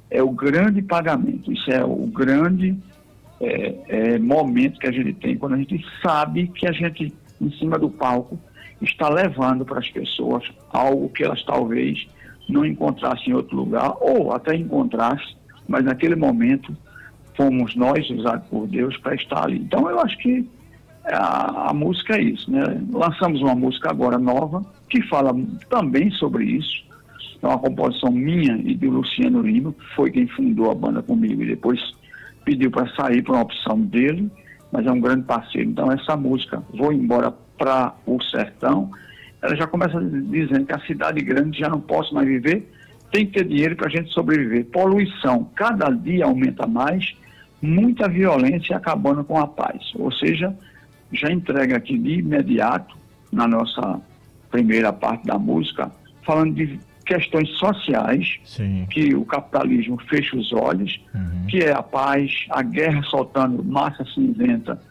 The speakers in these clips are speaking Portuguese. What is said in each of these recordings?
é o grande pagamento, isso é o grande momento que a gente tem, quando a gente sabe que a gente, em cima do palco, está levando para as pessoas algo que elas talvez não encontrassem em outro lugar, ou até encontrassem, mas naquele momento fomos nós usados por Deus para estar ali. Então eu acho que a música é isso, né? Lançamos uma música agora nova, que fala também sobre isso. É uma composição minha e do Luciano Lima, que foi quem fundou a banda comigo e depois pediu para sair por uma opção dele, mas é um grande parceiro. Então essa música, Vou Embora para o Sertão, ela já começa dizendo que a cidade grande já não posso mais viver, tem que ter dinheiro para a gente sobreviver. Poluição, cada dia aumenta mais, muita violência acabando com a paz. Ou seja, já entrega aqui de imediato, na nossa primeira parte da música, falando de questões sociais, sim, que o capitalismo fecha os olhos, que é a paz, a guerra soltando massa cinzenta,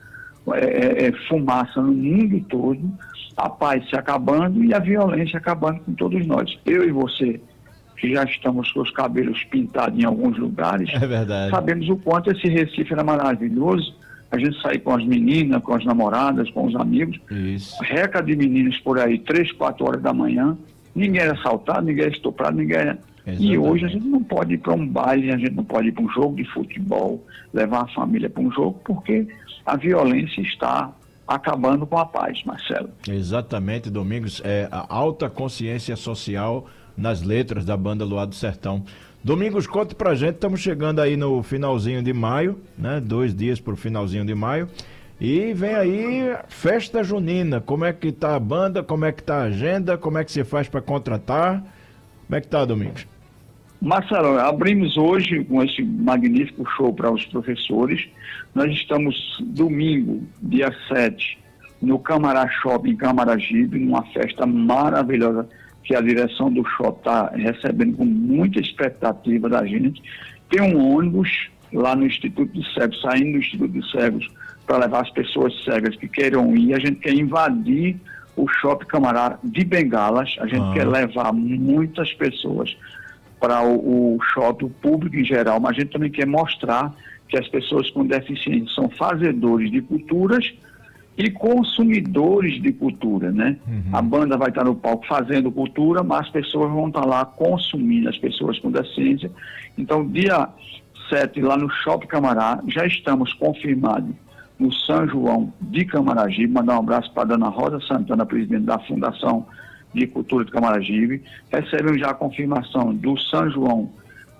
fumaça no mundo todo, a paz se acabando e a violência acabando com todos nós. Eu e você, que já estamos com os cabelos pintados em alguns lugares, sabemos o quanto esse Recife era maravilhoso. A gente sair com as meninas, com as namoradas, com os amigos, reca de meninos por aí, 3, 4 horas da manhã, ninguém era assaltado, ninguém era estuprado, ninguém era... E hoje a gente não pode ir para um baile, a gente não pode ir para um jogo de futebol, levar a família para um jogo, porque a violência está acabando com a paz, Marcelo. Exatamente, Domingos, a alta consciência social nas letras da banda Luar do Sertão. Domingos, conte pra gente, estamos chegando aí no finalzinho de maio, né? 2 dias pro finalzinho de maio, e vem aí festa junina. Como é que tá a banda, como é que tá a agenda, como é que você faz para contratar, como é que tá, Domingos? Marcelo, abrimos hoje com esse magnífico show para os professores. Nós estamos domingo, dia 7, no Camará Shopping, Camaragibe, numa festa maravilhosa que a direção do shopping está recebendo com muita expectativa da gente. Tem um ônibus lá no Instituto de Cegos, saindo do Instituto de Cegos, para levar as pessoas cegas que queiram ir. A gente quer invadir o Shopping Camará de bengalas, a gente quer levar muitas pessoas para o shopping, o público em geral, mas a gente também quer mostrar que as pessoas com deficiência são fazedores de culturas e consumidores de cultura, né? A banda vai estar no palco fazendo cultura, mas as pessoas vão estar lá consumindo, as pessoas com deficiência. Então, dia 7, lá no Shopping Camará, já estamos confirmados no São João de Camaragibe. Mandar um abraço para a dona Rosa Santana, presidente da Fundação de Cultura de Camaragibe. Recebemos já a confirmação do São João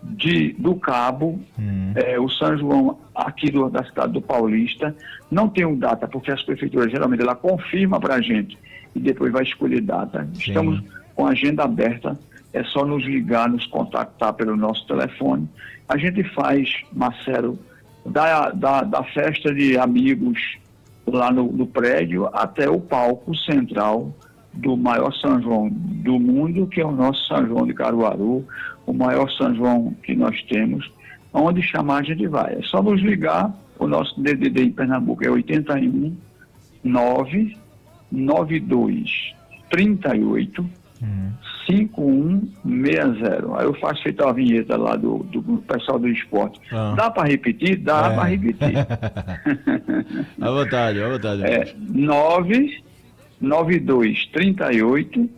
do Cabo, o São João aqui da cidade do Paulista. Não tenho data, porque as prefeituras geralmente ela confirma para a gente e depois vai escolher data. Sim. Estamos com a agenda aberta, é só nos ligar, nos contactar pelo nosso telefone. A gente faz, Marcelo, da festa de amigos lá no prédio até o palco central do maior São João do mundo, que é o nosso São João de Caruaru, o maior São João que nós temos. Onde chamar a gente vai. É só nos ligar, o nosso DDD em Pernambuco é 81 992 38 5160. Aí eu faço feita a vinheta lá do pessoal do esporte. Dá para repetir? Dá para repetir. À vontade. 992 38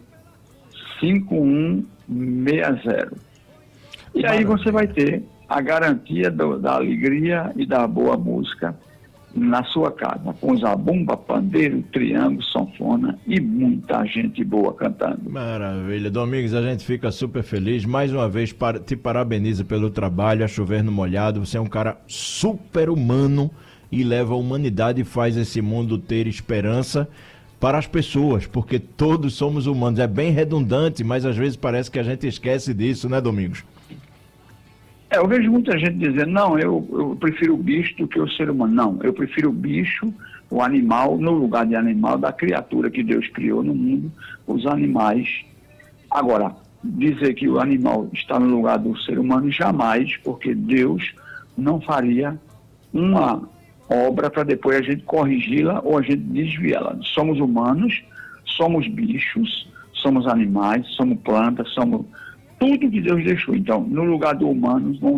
5160. E aí você vai ter a garantia da alegria e da boa música na sua casa, com zabumba, pandeiro, triângulo, sanfona e muita gente boa cantando. Maravilha. Domingos, a gente fica super feliz. Mais uma vez, te parabenizo pelo trabalho, a chover no molhado. Você é um cara super humano e leva a humanidade e faz esse mundo ter esperança para as pessoas, porque todos somos humanos. É bem redundante, mas às vezes parece que a gente esquece disso, né, Domingos? Eu vejo muita gente dizendo, não, eu prefiro o bicho do que o ser humano. Não, eu prefiro o bicho, o animal, no lugar de animal, da criatura que Deus criou no mundo, os animais. Agora, dizer que o animal está no lugar do ser humano, jamais, porque Deus não faria uma obra para depois a gente corrigi-la ou a gente desviá-la. Somos humanos, somos bichos, somos animais, somos plantas, somos tudo que Deus deixou. Então, no lugar do humano, vão